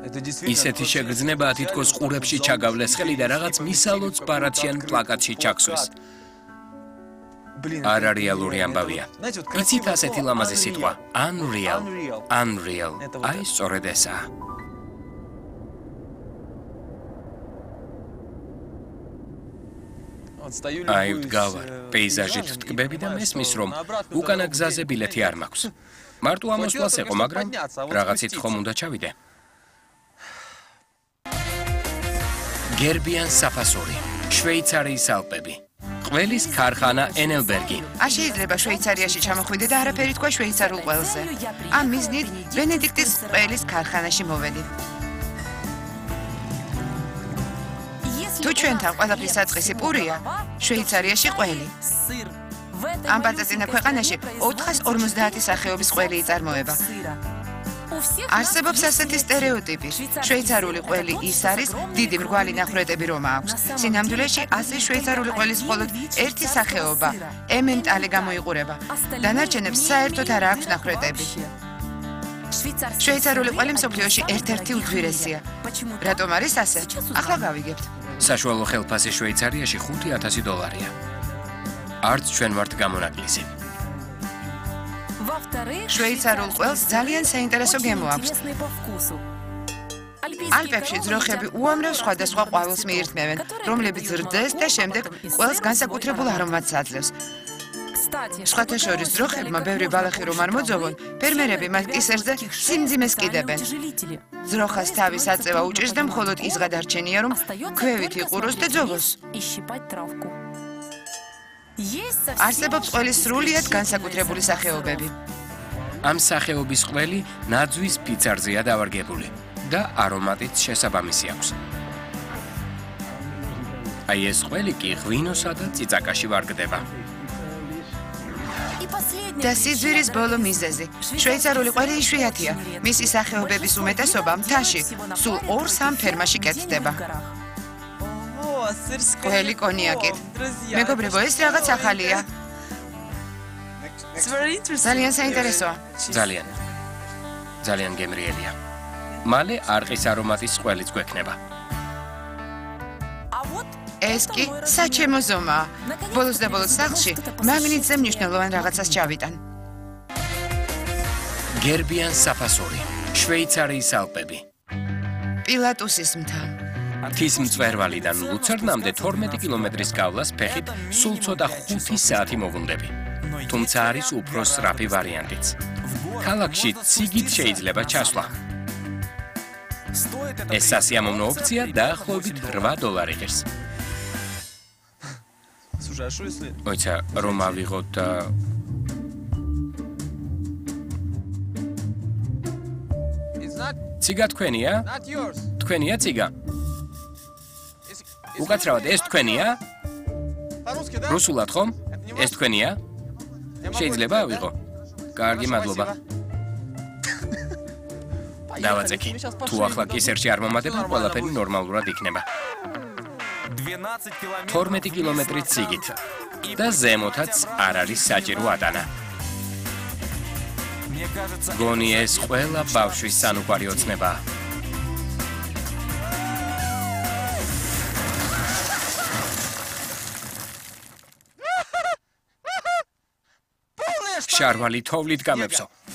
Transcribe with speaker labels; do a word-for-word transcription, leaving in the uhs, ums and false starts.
Speaker 1: ისეთი შეგრძნებაა თითქოს ყურებში ჩაგავლეს ხელი და რაღაც მისალოც ბარათიან პლაკატში ჩაქსვეს. არარეალური ამბავია. იცით ასეთი ლამაზი სიტყვა? Unreal. Unreal. აი სწორედ ესაა. აი ვდგავარ, პეიზაჟით ვტკბები და მესმის რომ უკანა გზაზე ბილეთი არ მაქვს. მარტო ამოსვლას ეყო, მაგრამ რაღაცით ხომ უნდა ჩავიდე. გერბიან საფასური, შვეიცარიის ალპები. ყველის ქარხანა ენელბერგი.
Speaker 2: არ შეიძლება შვეიცარიაში ჩამოხვიდე და არაფერი თქვა შვეიცარულ ყველზე. ამ მიზნით ვენედიქტის ყველის ქარხანაში მოვედი. თუ ჩვენთან ყველაფრის საწყისი პურია, შვეიცარიაში ყველი. ამ პაწაწინა ქვეყანაში ოთხას ორმოცდაათი სახეობის ყველი იწარმოება. არსებობს ასეთი სტერეოტიპი. შვეიცარული ყველი ის არის, დიდი მრგვალი ნახრეტები რომ აქვს. სინამდვილეში ასე შვეიცარული ყველის მხოლოდ ერთი სახეობა, ემენტალე გამოიყურება. დანარჩენებს საერთოდ არ აქვს ნახრეტები. შვეიცარული ყველი მსოფლიოში ერთ-ერთი უძვირესია. რატომ არის ასე? ახლა გავიგებთ.
Speaker 1: საშუალო ხელფასი შვეიცარიაში ხუთი ათასი დოლარია. არც ჩვენ ვართ გამონაკლისი.
Speaker 2: შვეიცარულ ყველს ძალიან საინტერესო გემო აქვს. ალპებში ძროხები უამრავ სხვადასხვა ყვავილს მიირთმევენ, რომლებიც ზრდეს და შემდეგ ყველს განსაკუთრებულ არომატს აძლევს. სხვათა შორის ძროხებმა ბევრი ბალახი რომ არ მოძოვონ, ფერმერები მათ კისერზე სიმძიმეს კიდებენ. ძროხას თავის აწევა უჭირს და მხოლოდ ის გადარჩენია, რომ ქვევით იყუროს და ძოვოს. არსებობს ყველის სრულიად განსაკუთრებული სახეობები.
Speaker 1: ამ სახეობის ყველი ნაძვის ფიცარზეა დავარგებული და არომატით შესაბამისი აქვს. აი ეს ყველი კი ღვინოსა და წიწაკაში ვარგდება.
Speaker 2: და სიძვირის ბოლო მიზეზი. შვეიცარული ყველი იშვიათია. მისი სახეობების უმეტესობა მთაში, სულ ორ-სამ ფერმაში კეთდება. ყველი კონიაკით. მეგობრებო, ეს რაღაც ახალია. ძალიან საინტერესოა.
Speaker 1: ძალიან. ძალიან გემრიელია. მალე არყის არომატის ყველიც გვექნება.
Speaker 2: ეს კი საჩემო ზომაა. ბოლოს და ბოლოს სახლში მაგნიტზე მნიშვნელოვან რაღაცას ჩავიტან.
Speaker 1: გერბიან საფასური, შვეიცარიის ალპები.
Speaker 2: პილატუსის მთა.
Speaker 1: მთის მწვერვალიდან ლუცერნამდე თორმეტი კილომეტრის გავლას ფეხით სულ ცოტა ხუთი საათი მოვუნდები. თუმცა არის უფრო სწრაფი ვარიანტიც. ქალაქში ციგით შეიძლება ჩასვლა. ეს სასიამოვნო ოფცია დაახლოებით რვა დოლარი ღირს. ოიცა, რომ ავიღოთ და ციგა თქვენია? თქვენია ციგა? უკაცრავად, ეს თქვენია? რუსულად ხომ? ეს თქვენია? შეიძლება ავიღო? კარგი, მადლობა. დავაწექი. თუ ახლა კისერში არ მომატებ, ყველაფერი ნორმალურად იქნება. თორმეტი კილომეტრი ციგით და ზემოთაც არ არის საჭირო ატანა. გონი ეს ყველა ბავშვის სანუკვარი ოცნებაა. შარვალი თოვლით გამებსო.